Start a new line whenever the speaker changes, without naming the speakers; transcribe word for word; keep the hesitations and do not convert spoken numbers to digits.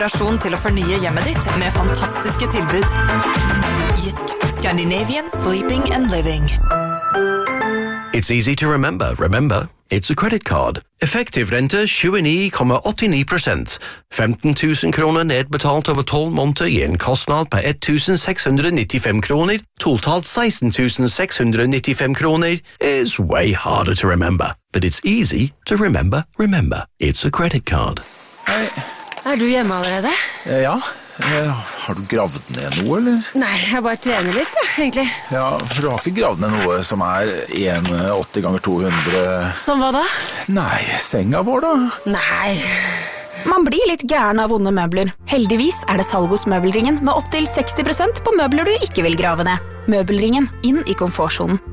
Inspirasjon til å fornye hjemmet ditt med fantastiske tilbud. Jysk, Scandinavian Sleeping and Living.
It's easy to remember. Remember, it's a credit card. Effektiv rente tjueni komma åttini prosent. femten tusen kroner nedbetalt over tolv måneder i en kostnad på ett tusen seks hundre nittifem kroner. Totalt seksten tusen seks hundre nittifem kroner is way harder to remember. But it's easy to remember. Remember, it's a credit card.
Hei.
Er du hjemme allerede?
Ja. Har du gravd ned noe, eller?
Nei, jeg bare trener litt, ja, egentlig.
Ja, for du har ikke gravd ned noe som er en komma åtti ganger to hundre...
Som hva da?
Nei, senga vår da?
Nei.
Man blir litt gæren av vonde møbler. Heldigvis er det salg hos Møbelringen med opp til seksti prosent på møbler du ikke vil grave ned. Møbelringen, inn i komfortsonen.